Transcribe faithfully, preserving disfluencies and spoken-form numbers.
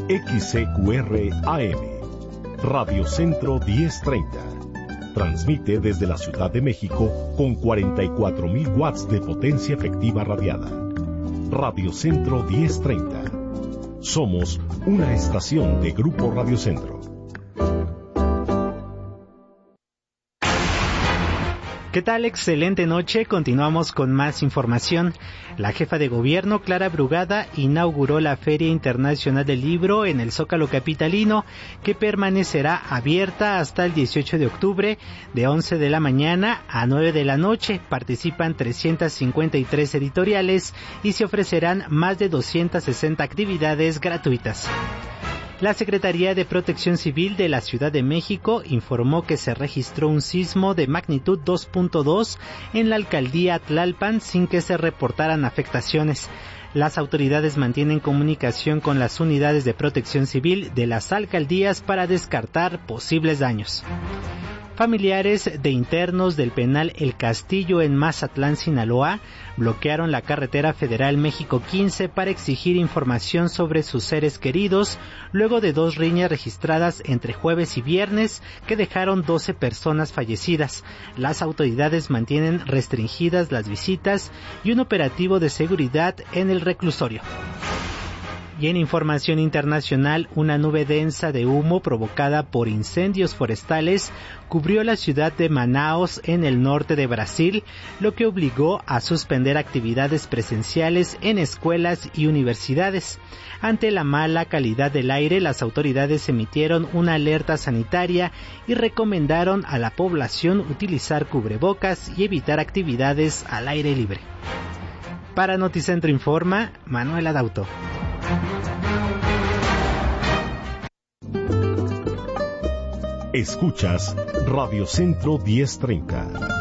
X C Q R A M, Radio Centro diez treinta. Transmite desde la Ciudad de México con cuarenta y cuatro mil watts de potencia efectiva radiada. Radio Centro diez treinta. Somos una estación de Grupo Radio Centro. ¿Qué tal? Excelente noche. Continuamos con más información. La jefa de gobierno, Clara Brugada, inauguró la Feria Internacional del Libro en el Zócalo capitalino, que permanecerá abierta hasta el dieciocho de octubre, de once de la mañana a nueve de la noche. Participan trescientas cincuenta y tres editoriales y se ofrecerán más de doscientas sesenta actividades gratuitas. La Secretaría de Protección Civil de la Ciudad de México informó que se registró un sismo de magnitud dos punto dos en la alcaldía Tlalpan sin que se reportaran afectaciones. Las autoridades mantienen comunicación con las unidades de protección civil de las alcaldías para descartar posibles daños. Familiares de internos del penal El Castillo en Mazatlán, Sinaloa, bloquearon la carretera federal México quince para exigir información sobre sus seres queridos, luego de dos riñas registradas entre jueves y viernes que dejaron doce personas fallecidas. Las autoridades mantienen restringidas las visitas y un operativo de seguridad en el reclusorio. Y en información internacional, una nube densa de humo provocada por incendios forestales cubrió la ciudad de Manaus en el norte de Brasil, lo que obligó a suspender actividades presenciales en escuelas y universidades. Ante la mala calidad del aire, las autoridades emitieron una alerta sanitaria y recomendaron a la población utilizar cubrebocas y evitar actividades al aire libre. Para Noticentro Informa, Manuela Dauto. Escuchas Radio Centro diez treinta.